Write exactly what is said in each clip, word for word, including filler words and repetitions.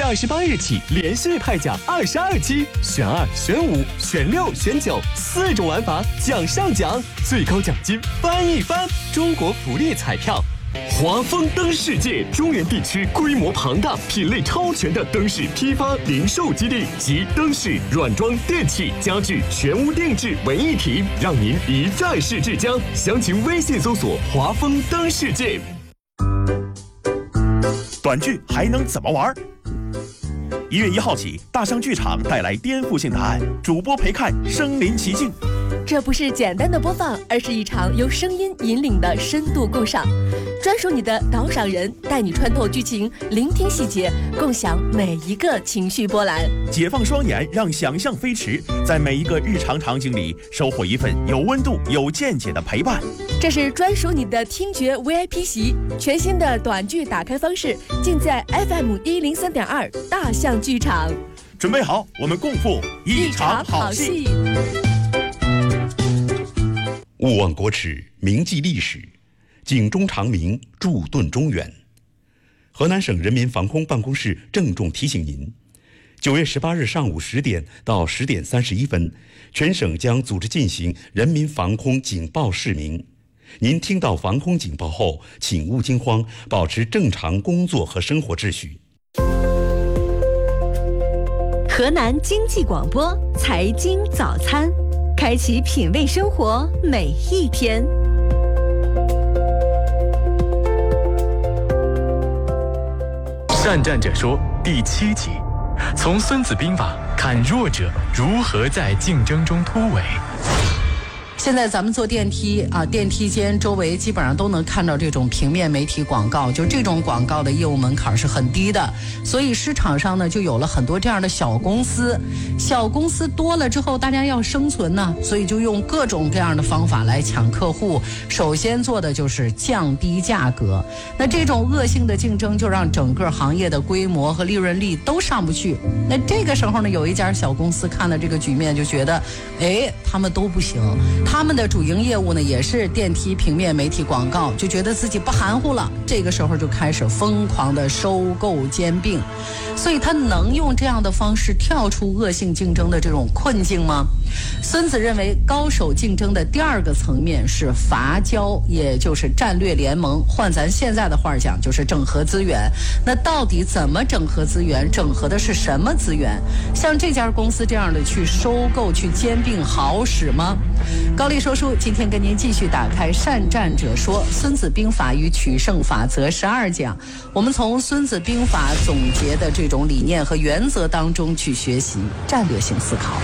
二十八日起连续派奖二十二期，选二、选五、选六、选九，四种玩法，奖上奖，最高奖金翻一番。中国福利彩票。华丰灯世界中原地区规模庞大、品类超全的灯饰批发零售基地及灯饰、软装、电器、家具全屋定制为一体，让您一站式至江。详情微信搜索“华丰灯世界”。 短剧还能怎么玩？一月一号起，大象剧场带来颠覆性答案，主播陪看身临其境。 这不是简单的播放，而是一场由声音引领的深度共赏。专属你的导赏人，带你穿透剧情，聆听细节，共享每一个情绪波澜。 解放双眼，让想象飞驰，在每一个日常场景里收获一份有温度、有见解的陪伴。 这是专属你的听觉 V I P 席，全新的短剧打开方式，尽在 F M 一零三点二大象剧场。 准备好，我们共赴一场好戏。 勿忘国耻，铭记历史，警钟长鸣，驻盾中原。河南省人民防空办公室郑重提醒您：九月十八日上午十点到十点三十一分，全省将组织进行人民防空警报示鸣。您听到防空警报后，请勿惊慌，保持正常工作和生活秩序。 河南经济广播财经早餐，开启品味生活每一天。 善战者说第七集，从《孙子兵法》看弱者如何在竞争中突围。 现在咱们坐电梯啊，电梯间周围基本上都能看到这种平面媒体广告，就这种广告的业务门槛是很低的，所以市场上呢就有了很多这样的小公司。小公司多了之后，大家要生存呢，所以就用各种各样的方法来抢客户。首先做的就是降低价格，那这种恶性的竞争就让整个行业的规模和利润率都上不去。那这个时候呢，有一家小公司看了这个局面，就觉得，哎，他们都不行。他们的主营业务呢也是电梯平面媒体广告，就觉得自己不含糊了，这个时候就开始疯狂的收购兼并。所以他能用这样的方式跳出恶性竞争的这种困境吗？孙子认为高手竞争的第二个层面是伐交，也就是战略联盟，换咱现在的话讲就是整合资源。那到底怎么整合资源？整合的是什么资源？像这家公司这样的去收购去兼并好使吗？高丽说书今天跟您继续打开善战者说孙子兵法与取胜法则十二讲，我们从孙子兵法总结的这种理念和原则当中去学习战略性思考。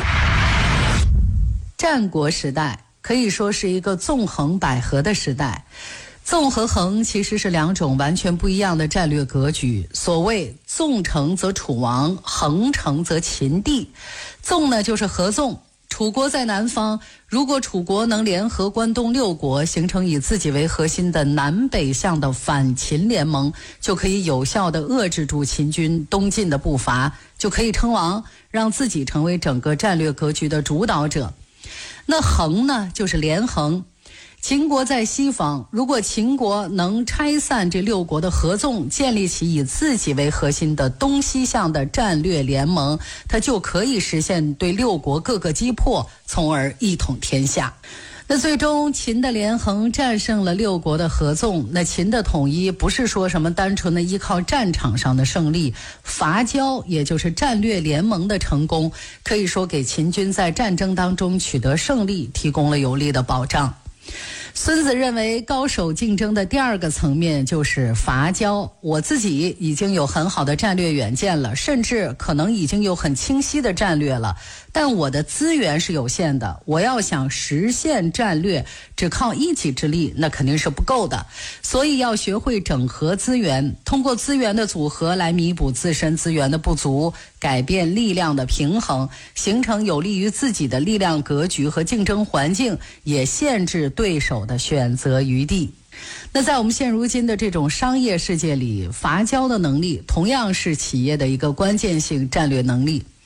战国时代可以说是一个纵横捭阖的时代，纵和横其实是两种完全不一样的战略格局。所谓纵成则楚王，横成则秦地。纵呢就是合纵，楚国在南方，如果楚国能联合关东六国，形成以自己为核心的南北向的反秦联盟，就可以有效地遏制住秦军东进的步伐，就可以称王，让自己成为整个战略格局的主导者。那横呢就是连横，秦国在西方，如果秦国能拆散这六国的合纵，建立起以自己为核心的东西向的战略联盟，它就可以实现对六国各个击破，从而一统天下。那最终秦的连横战胜了六国的合纵，那秦的统一不是说什么单纯的依靠战场上的胜利，伐交也就是战略联盟的成功，可以说给秦军在战争当中取得胜利提供了有力的保障。孙子认为高手竞争的第二个层面就是伐交。我自己已经有很好的战略远见了，甚至可能已经有很清晰的战略了，但我的资源是有限的，我要想实现战略，只靠一己之力那肯定是不够的，所以要学会整合资源，通过资源的组合来弥补自身资源的不足，改变力量的平衡，形成有利于自己的力量格局和竞争环境，也限制对手的选择余地。那在我们现如今的这种商业世界里，伐交的能力同样是企业的一个关键性战略能力。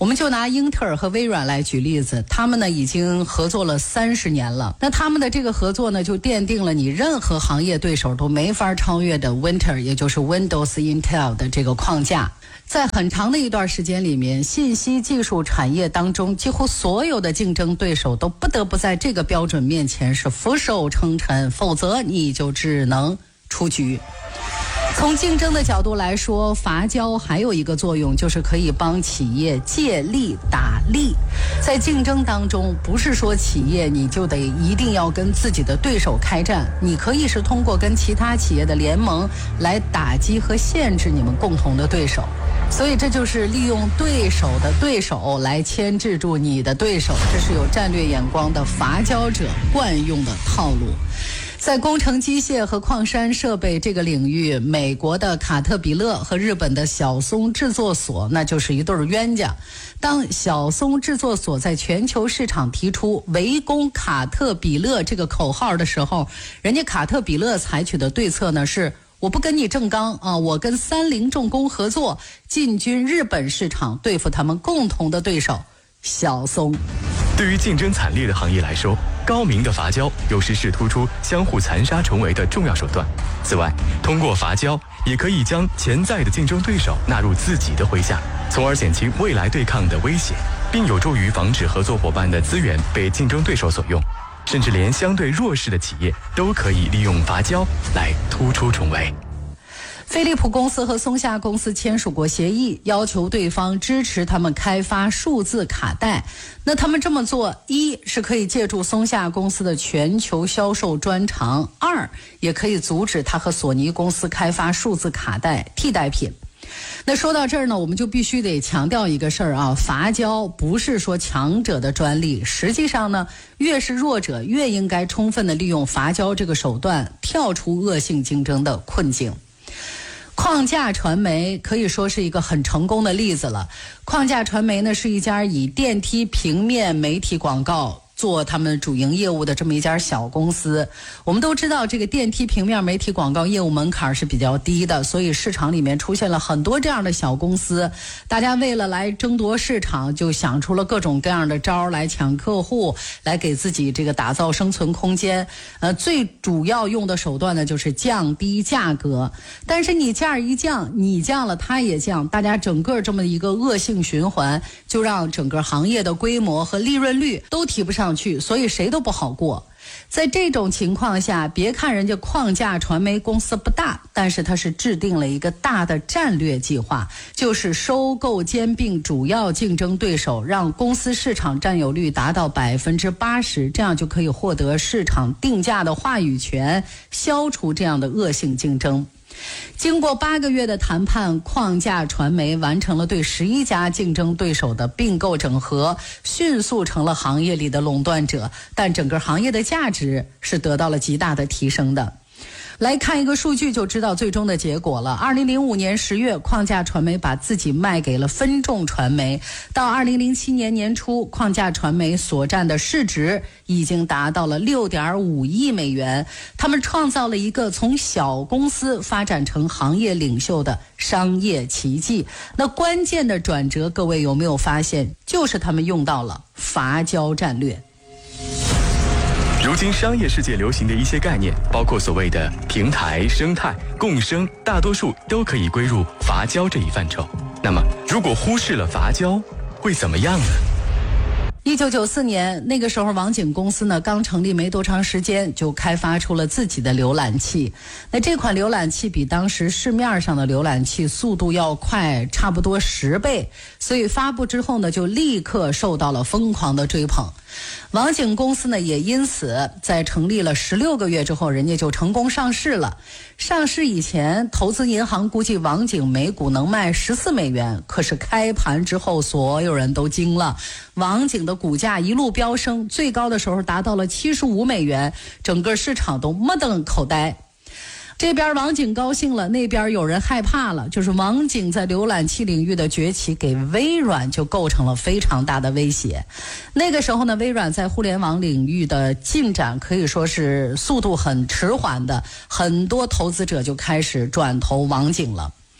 我们就拿英特尔和微软来举例子，他们呢已经合作了三十年了。那他们的这个合作呢，就奠定了你任何行业对手都没法超越的 Winter， 也就是 Windows Intel 的这个框架。在很长的一段时间里面，信息技术产业当中几乎所有的竞争对手都不得不在这个标准面前是俯首称臣，否则你就只能出局。从竞争的角度来说，伐交还有一个作用，就是可以帮企业借力打力。在竞争当中，不是说企业你就得一定要跟自己的对手开战，你可以是通过跟其他企业的联盟来打击和限制你们共同的对手。所以这就是利用对手的对手来牵制住你的对手，这是有战略眼光的伐交者惯用的套路。在工程机械和矿山设备这个领域，美国的卡特彼勒和日本的小松制作所那就是一对冤家。当小松制作所在全球市场提出围攻卡特彼勒这个口号的时候，人家卡特彼勒采取的对策呢是，我不跟你正刚啊，我跟三菱重工合作，进军日本市场，对付他们共同的对手小松。 对于竞争惨烈的行业来说，高明的伐交有时是突出相互残杀重围的重要手段。此外，通过伐交也可以将潜在的竞争对手纳入自己的麾下，从而减轻未来对抗的威胁，并有助于防止合作伙伴的资源被竞争对手所用。甚至连相对弱势的企业都可以利用伐交来突出重围。 飞利浦公司和松下公司签署过协议，要求对方支持他们开发数字卡带。那他们这么做，一是可以借助松下公司的全球销售专长，二也可以阻止他和索尼公司开发数字卡带替代品。那说到这儿呢，我们就必须得强调一个事儿啊，伐交不是说强者的专利，实际上呢，越是弱者越应该充分的利用伐交这个手段，跳出恶性竞争的困境。框架传媒可以说是一个很成功的例子了。框架传媒呢是一家以电梯平面媒体广告做他们主营业务的这么一家小公司。我们都知道这个电梯平面媒体广告业务门槛是比较低的，所以市场里面出现了很多这样的小公司，大家为了来争夺市场，就想出了各种各样的招来抢客户，来给自己这个打造生存空间。呃，最主要用的手段呢就是降低价格，但是你价一降，你降了它也降，大家整个这么一个恶性循环，就让整个行业的规模和利润率都提不上去，所以谁都不好过。在这种情况下，别看人家框架传媒公司不大，但是它是制定了一个大的战略计划，就是收购兼并主要竞争对手，让公司市场占有率达到百分之八十，这样就可以获得市场定价的话语权，消除这样的恶性竞争。经过八个月的谈判，框架传媒完成了对十一家竞争对手的并购整合，迅速成了行业里的垄断者，但整个行业的价值是得到了极大的提升的。来看一个数据就知道最终的结果了。二零零五年十月，框架传媒把自己卖给了分众传媒。到二零零七年年初，框架传媒所占的市值已经达到了六点五亿美元。他们创造了一个从小公司发展成行业领袖的商业奇迹。那关键的转折，各位有没有发现？就是他们用到了伐交战略。 如今商业世界流行的一些概念，包括所谓的平台、生态、共生，大多数都可以归入伐交这一范畴。那么，如果忽视了伐交，会怎么样呢？ 一九九四年，那个时候网景公司呢刚成立没多长时间，就开发出了自己的浏览器。那这款浏览器比当时市面上的浏览器速度要快差不多十倍，所以发布之后呢，就立刻受到了疯狂的追捧。网景公司呢也因此在成立了十六个月之后，人家就成功上市了。上市以前，投资银行估计网景每股能卖十四美元，可是开盘之后，所有人都惊了，网景的股价一路飙升，最高的时候达到了七十五美元，整个市场都目瞪口呆。这边网景高兴了，那边有人害怕了，就是网景在浏览器领域的崛起给微软就构成了非常大的威胁。那个时候呢，微软在互联网领域的进展可以说是速度很迟缓的，很多投资者就开始转投网景了。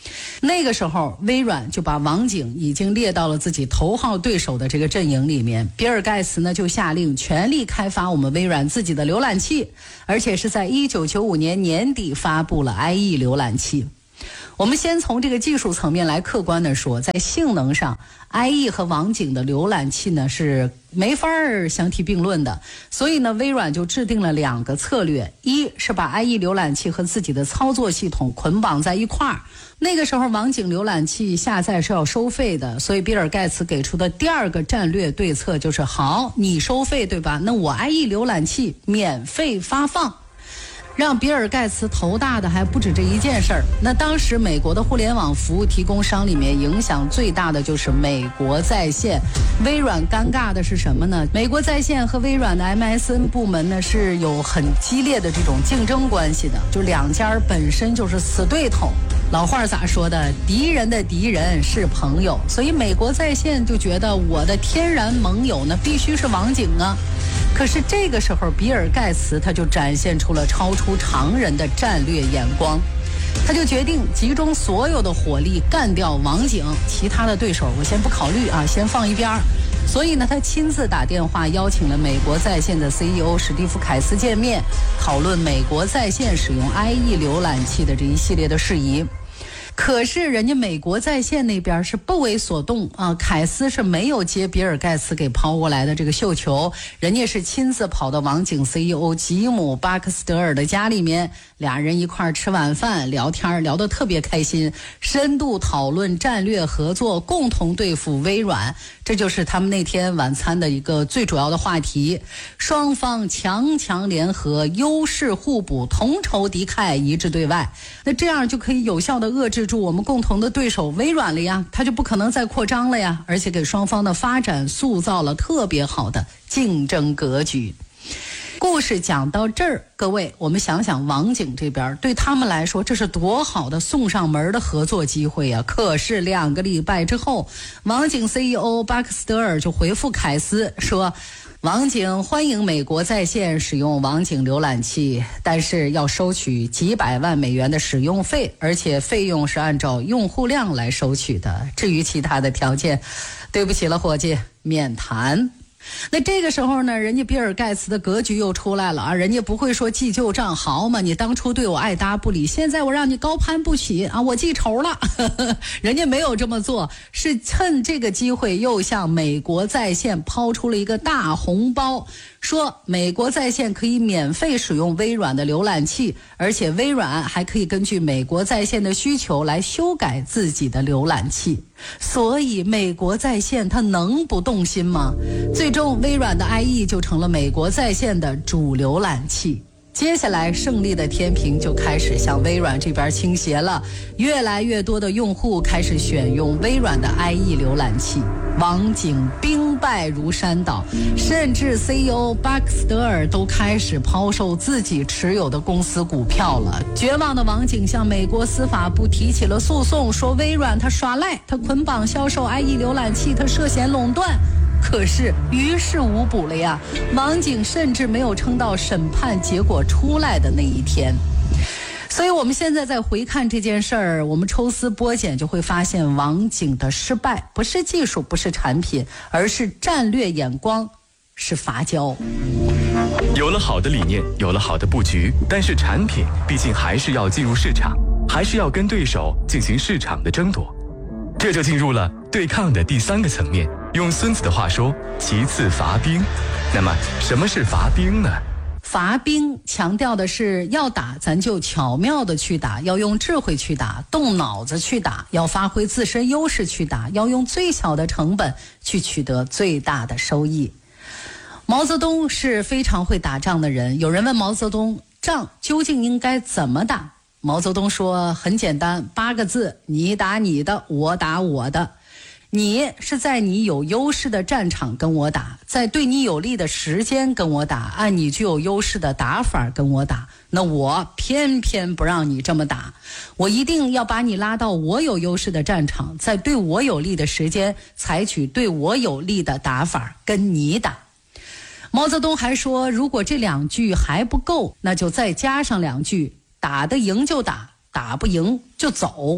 那个时候，微软就把网景已经列到了自己头号对手的这个阵营里面。比尔盖茨呢就下令全力开发我们微软自己的浏览器，而且是在一九九五年年底发布了 I E 浏览器。我们先从这个技术层面来客观的说，在性能上 I E 和网景的浏览器呢是没法相提并论的，所以呢微软就制定了两个策略，一是把 I E 浏览器和自己的操作系统捆绑在一块儿。那个时候网景浏览器下载是要收费的，所以比尔盖茨给出的第二个战略对策就是好，你收费对吧，那我 I E 浏览器免费发放。让比尔盖茨头大的还不止这一件事儿。那当时美国的互联网服务提供商里面影响最大的就是美国在线。微软尴尬的是什么呢？美国在线和微软的 M S N 部门呢是有很激烈的这种竞争关系的，就两家本身就是死对头。老话咋说的？敌人的敌人是朋友，所以美国在线就觉得我的天然盟友呢必须是网景啊。可是这个时候，比尔盖茨他就展现出了超出常人的战略眼光，他就决定集中所有的火力干掉网景，其他的对手我先不考虑啊，先放一边儿。所以呢，他亲自打电话邀请了美国在线的 C E O 史蒂夫·凯斯见面，讨论美国在线使用 I E 浏览器的这一系列的事宜。可是人家美国在线那边是不为所动啊，凯斯是没有接比尔盖茨给抛过来的这个绣球，人家是亲自跑到网景 C E O 吉姆·巴克斯德尔的家里面，俩人一块吃晚饭聊天，聊得特别开心，深度讨论战略合作，共同对付微软，这就是他们那天晚餐的一个最主要的话题。双方强强联合，优势互补，同仇敌忾，一致对外，那这样就可以有效的遏制住我们共同的对手微软了呀，它就不可能再扩张了呀，而且给双方的发展塑造了特别好的竞争格局。故事讲到这儿，各位，我们想想网景这边，对他们来说这是多好的送上门的合作机会呀！可是两个礼拜之后，网景 C E O 巴克斯德尔就回复凯斯说，网景欢迎美国在线使用网景浏览器，但是要收取几百万美元的使用费，而且费用是按照用户量来收取的。至于其他的条件，对不起了伙计，免谈。那这个时候呢，人家比尔盖茨的格局又出来了啊！人家不会说记旧账好嘛，你当初对我爱答不理，现在我让你高攀不起啊，我记仇了。人家没有这么做，是趁这个机会又向美国在线抛出了一个大红包，说美国在线可以免费使用微软的浏览器，而且微软还可以根据美国在线的需求来修改自己的浏览器。所以美国在线它能不动心吗？最终微软的 I E 就成了美国在线的主浏览器。接下来胜利的天平就开始向微软这边倾斜了，越来越多的用户开始选用微软的 I E 浏览器，网景兵败如山倒，甚至 C E O 巴克斯德尔都开始抛售自己持有的公司股票了。绝望的网景向美国司法部提起了诉讼，说微软它耍赖，它捆绑销售 I E 浏览器，它涉嫌垄断。可是于事无补了呀，网景甚至没有撑到审判结果出来的那一天。所以我们现在再回看这件事儿，我们抽丝剥茧就会发现，网景的失败不是技术，不是产品，而是战略眼光，是伐交。 有了好的理念，有了好的布局，但是产品毕竟还是要进入市场，还是要跟对手进行市场的争夺，这就进入了对抗的第三个层面。用孙子的话说，其次伐兵。那么什么是伐兵呢？ 伐兵强调的是要打咱就巧妙的去打，要用智慧去打，动脑子去打，要发挥自身优势去打，要用最小的成本去取得最大的收益。毛泽东是非常会打仗的人，有人问毛泽东，仗究竟应该怎么打？毛泽东说很简单，八个字，你打你的，我打我的。你是在你有优势的战场跟我打，在对你有利的时间跟我打，按你具有优势的打法跟我打，那我偏偏不让你这么打，我一定要把你拉到我有优势的战场，在对我有利的时间采取对我有利的打法跟你打。毛泽东还说，如果这两句还不够，那就再加上两句，打得赢就打，打不赢就走。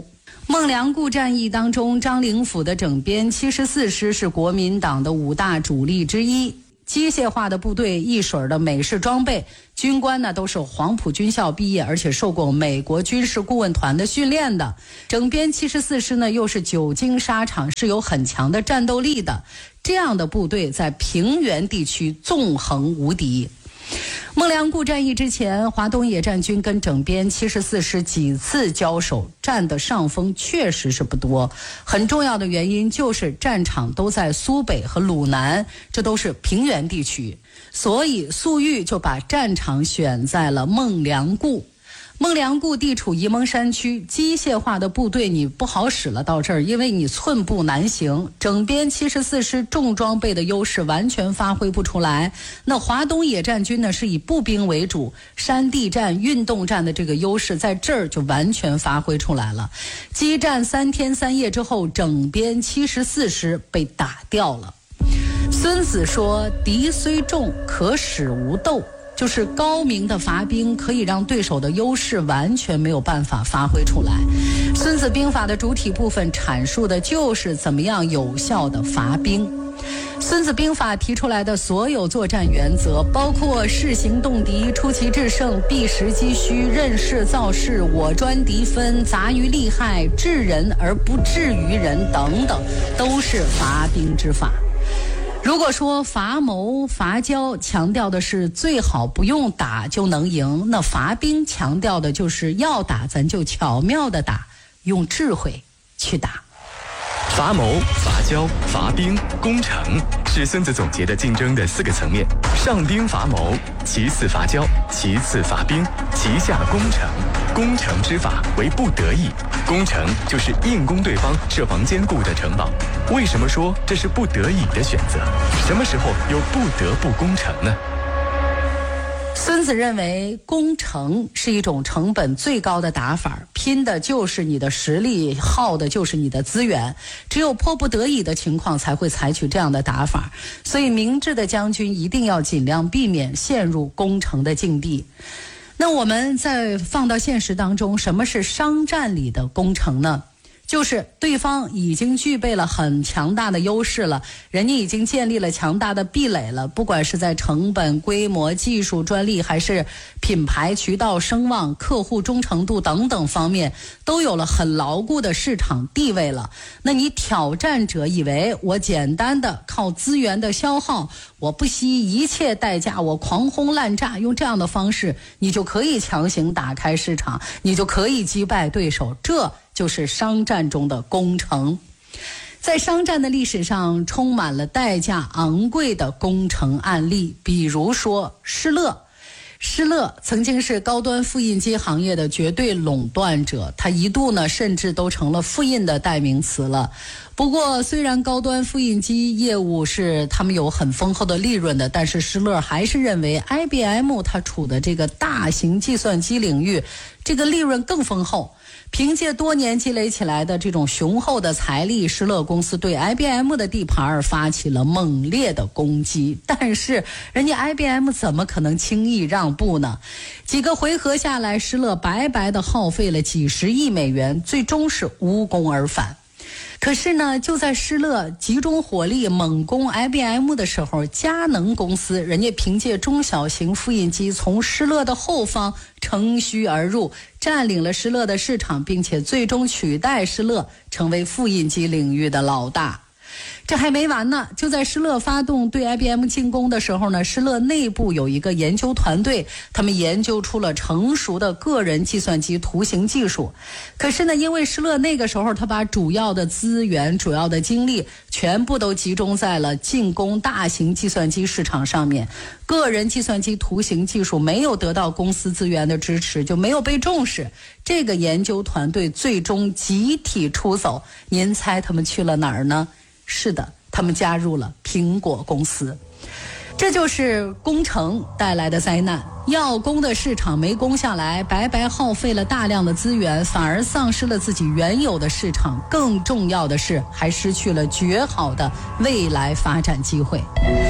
孟良崮战役当中，张灵甫的整编七十四师是国民党的五大主力之一，机械化的部队，一水的美式装备，军官呢都是黄埔军校毕业，而且受过美国军事顾问团的训练的。整编七十四师呢又是久经沙场，是有很强的战斗力的。这样的部队在平原地区纵横无敌。孟良崮战役之前，华东野战军跟整编七十四师几次交手，占的上风确实是不多。很重要的原因就是战场都在苏北和鲁南，这都是平原地区，所以粟裕就把战场选在了孟良崮。孟良崮地处沂蒙山区，机械化的部队你不好使了，到这儿因为你寸步难行，整编七十四师重装备的优势完全发挥不出来。那华东野战军呢是以步兵为主，山地战、运动战的这个优势在这儿就完全发挥出来了。激战三天三夜之后，整编七十四师被打掉了。孙子说：“敌虽众，可使无斗。”就是高明的伐兵可以让对手的优势完全没有办法发挥出来。孙子兵法的主体部分阐述的就是怎么样有效的伐兵。孙子兵法提出来的所有作战原则，包括视行动敌、出奇制胜、避实击虚、任势造势、我专敌分、杂于利害、治人而不治于人等等，都是伐兵之法。如果说伐谋伐交强调的是最好不用打就能赢，那伐兵强调的就是要打咱就巧妙的打，用智慧去打。 伐谋、伐交、伐兵、攻城是孙子总结的竞争的四个层面：上兵伐谋，其次伐交，其次伐兵，其下攻城。攻城之法为不得已，攻城就是硬攻对方设防坚固的城堡。为什么说这是不得已的选择？什么时候又不得不攻城呢？ 孙子认为攻城是一种成本最高的打法，拼的就是你的实力，耗的就是你的资源，只有迫不得已的情况才会采取这样的打法。所以明智的将军一定要尽量避免陷入攻城的境地。那我们再放到现实当中，什么是商战里的攻城呢？就是对方已经具备了很强大的优势了，人家已经建立了强大的壁垒了，不管是在成本、规模、技术、专利，还是品牌、渠道、声望、客户忠诚度等等方面，都有了很牢固的市场地位了。那你挑战者以为我简单的靠资源的消耗，我不惜一切代价，我狂轰滥炸，用这样的方式你就可以强行打开市场，你就可以击败对手，这就是商战中的攻城。在商战的历史上，充满了代价昂贵的攻城案例，比如说施乐。施乐曾经是高端复印机行业的绝对垄断者，他一度呢甚至都成了复印的代名词了。不过虽然高端复印机业务是他们有很丰厚的利润的，但是施乐还是认为 I B M 它处的这个大型计算机领域，这个利润更丰厚。凭借多年积累起来的这种雄厚的财力，施乐公司对 I B M 的地盘发起了猛烈的攻击。但是人家 I B M 怎么可能轻易让步呢？几个回合下来，施乐白白的耗费了几十亿美元，最终是无功而返。可是呢，就在施乐集中火力猛攻 I B M 的时候，佳能公司人家凭借中小型复印机从施乐的后方乘虚而入，占领了施乐的市场，并且最终取代施乐成为复印机领域的老大。这还没完呢，就在施乐发动对 I B M 进攻的时候呢，施乐内部有一个研究团队，他们研究出了成熟的个人计算机图形技术。可是呢，因为施乐那个时候他把主要的资源、主要的精力全部都集中在了进攻大型计算机市场上面，个人计算机图形技术没有得到公司资源的支持，就没有被重视。这个研究团队最终集体出走，您猜他们去了哪儿呢？是的，他们加入了苹果公司。这就是攻城带来的灾难，要攻的市场没攻下来，白白耗费了大量的资源，反而丧失了自己原有的市场，更重要的是还失去了绝好的未来发展机会。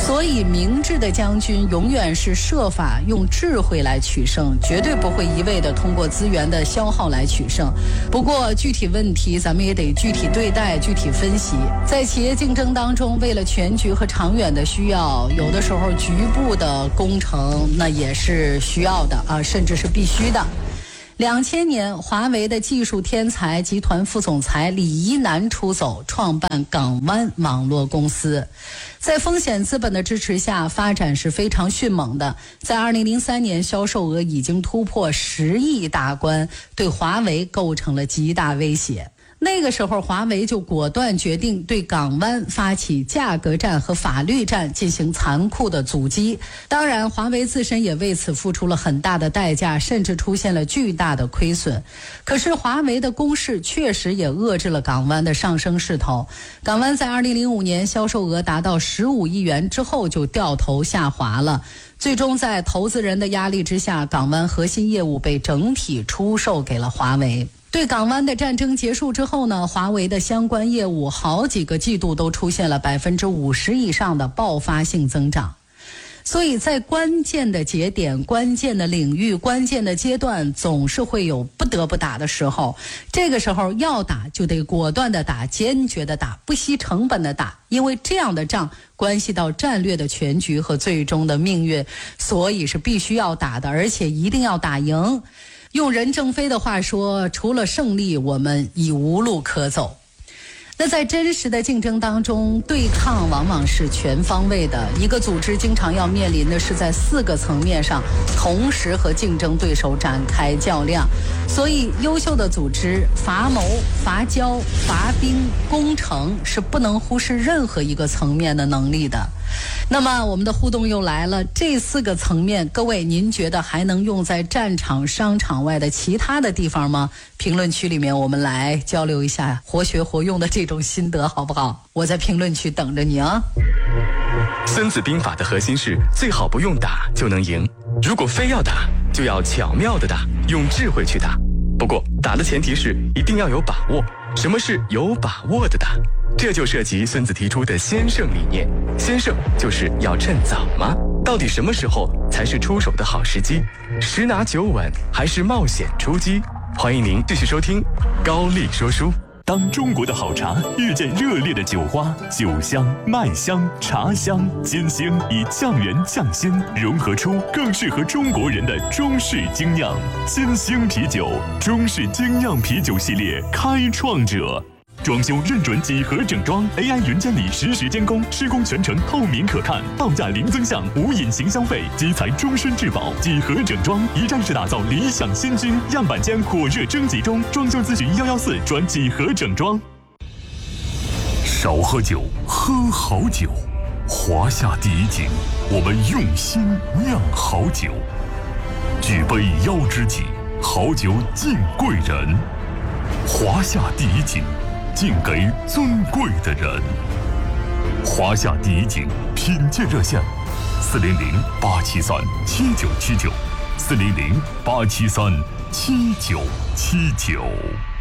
所以明智的将军永远是设法用智慧来取胜，绝对不会一味的通过资源的消耗来取胜。不过具体问题咱们也得具体对待，具体分析。在企业竞争当中，为了全局和长远的需要，有的时候局部的工程那也是需要的啊，甚至是必须的。两千年，华为的技术天才、集团副总裁李一男出走，创办港湾网络公司。在风险资本的支持下，发展是非常迅猛的。在二零零三年，销售额已经突破十亿大关，对华为构成了极大威胁。那个时候，华为就果断决定对港湾发起价格战和法律战，进行残酷的阻击。当然，华为自身也为此付出了很大的代价，甚至出现了巨大的亏损。可是，华为的攻势确实也遏制了港湾的上升势头。港湾在二零零五年销售额达到十五亿元之后，就掉头下滑了。最终在投资人的压力之下，港湾核心业务被整体出售给了华为。对港湾的战争结束之后呢，华为的相关业务好几个季度都出现了百分之五十以上的爆发性增长。所以在关键的节点、关键的领域、关键的阶段，总是会有不得不打的时候。这个时候要打就得果断的打，坚决的打，不惜成本的打，因为这样的仗关系到战略的全局和最终的命运，所以是必须要打的，而且一定要打赢。用任正非的话说，除了胜利，我们已无路可走。那在真实的竞争当中，对抗往往是全方位的。一个组织经常要面临的是在四个层面上同时和竞争对手展开较量。所以优秀的组织，伐谋、伐交、伐兵、攻城是不能忽视任何一个层面的能力的。那么我们的互动又来了，这四个层面，各位您觉得还能用在战场、商场外的其他的地方吗？评论区里面我们来交流一下活学活用的这种心得，好不好？我在评论区等着你啊。 孙子兵法的核心是最好不用打就能赢，如果非要打，就要巧妙的打，用智慧去打。不过打的前提是一定要有把握。什么是有把握的打？这就涉及孙子提出的先胜理念。先胜就是要趁早吗？到底什么时候才是出手的好时机？十拿九稳还是冒险出击？欢迎您继续收听高丽说书。 当中国的好茶遇见热烈的酒花，酒香、麦香、茶香、金星以酱园酱鲜融合出更适合中国人的中式精酿。金星啤酒，中式精酿啤酒系列开创者。装修认准几何整装 ，A I 云监理实时监工，施工全程透明可看，报价零增项，无隐形消费，基材终身质保。几何整装一站式打造理想新居，样板间火热征集中，装修咨询幺幺四转几何整装。少喝酒，喝好酒。华夏第一景，我们用心酿好酒。举杯邀知己，好酒敬贵人。华夏第一景。敬给尊贵的人。华夏第一景品鉴热线：四零零八七三七九七九，四零零八七三七九七九。